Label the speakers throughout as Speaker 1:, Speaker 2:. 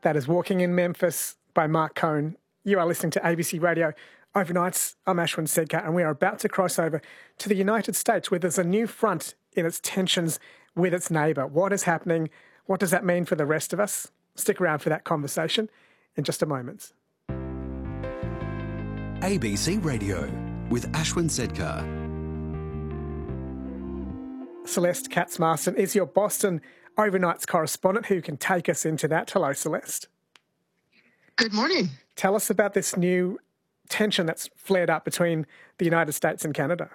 Speaker 1: That is Walking in Memphis by Mark Cohn. You are listening to ABC Radio Overnights. I'm Ashwin Sedkar, and we are about to cross over to the United States, where there's a new front in its tensions with its neighbour. What is happening? What does that mean for the rest of us? Stick around for that conversation in just a moment.
Speaker 2: ABC Radio with Ashwin Sedkar.
Speaker 1: Celeste Katz-Marston is your Boston Overnights correspondent who can take us into that. Hello, Celeste.
Speaker 3: Good morning.
Speaker 1: Tell us about this new tension that's flared up between the United States and Canada.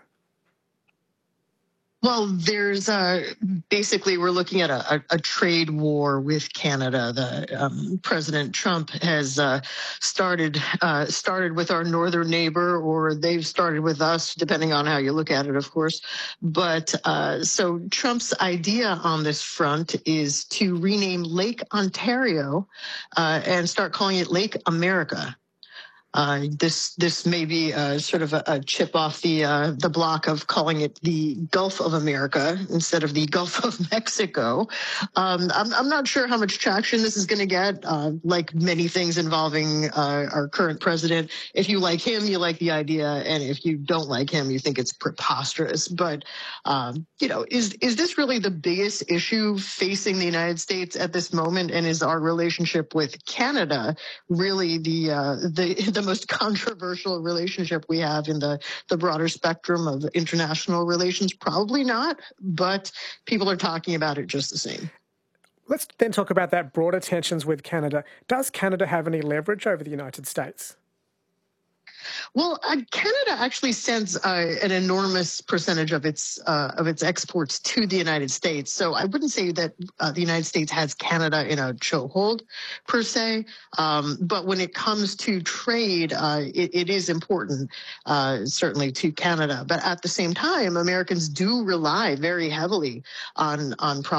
Speaker 3: Well, there's basically we're looking at a trade war with Canada. President Trump has started with our northern neighbor, or they've started with us, depending on how you look at it, of course. But so Trump's idea on this front is to rename Lake Ontario and start calling it Lake America. This may be sort of a chip off the block of calling it the Gulf of America instead of the Gulf of Mexico. I'm not sure how much traction this is going to get. Like many things involving our current president, if you like him, you like the idea, and if you don't like him, you think it's preposterous. But is this really the biggest issue facing the United States at this moment? And is our relationship with Canada really the most controversial relationship we have in the broader spectrum of international relations? Probably not, but people are talking about it just the same.
Speaker 1: Let's then talk about that broader tensions with Canada. Does Canada have any leverage over the United States?
Speaker 3: Well, Canada actually sends an enormous percentage of its exports to the United States. So I wouldn't say that the United States has Canada in a chokehold per se. But when it comes to trade, it is important, certainly to Canada. But at the same time, Americans do rely very heavily on